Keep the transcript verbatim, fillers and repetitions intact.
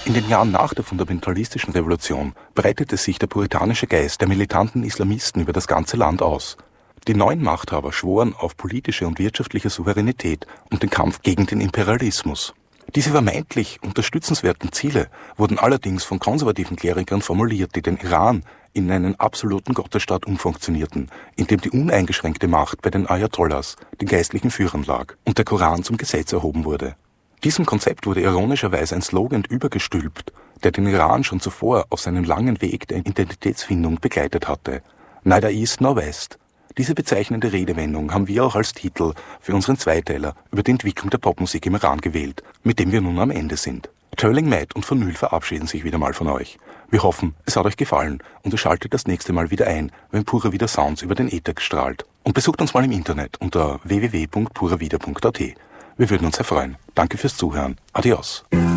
In den Jahren nach der fundamentalistischen Revolution breitete sich der puritanische Geist der militanten Islamisten über das ganze Land aus. Die neuen Machthaber schworen auf politische und wirtschaftliche Souveränität und den Kampf gegen den Imperialismus. Diese vermeintlich unterstützenswerten Ziele wurden allerdings von konservativen Klerikern formuliert, die den Iran in einen absoluten Gottesstaat umfunktionierten, in dem die uneingeschränkte Macht bei den Ayatollahs, den geistlichen Führern, lag und der Koran zum Gesetz erhoben wurde. Diesem Konzept wurde ironischerweise ein Slogan übergestülpt, der den Iran schon zuvor auf seinem langen Weg der Identitätsfindung begleitet hatte. Neither East nor West. Diese bezeichnende Redewendung haben wir auch als Titel für unseren Zweiteiler über die Entwicklung der Popmusik im Iran gewählt, mit dem wir nun am Ende sind. Turling Matt und Vinyl verabschieden sich wieder mal von euch. Wir hoffen, es hat euch gefallen und ihr schaltet das nächste Mal wieder ein, wenn Pura Vida Sounds über den Äther strahlt. Und besucht uns mal im Internet unter w w w punkt pura vida punkt a t. Wir würden uns sehr freuen. Danke fürs Zuhören. Adios.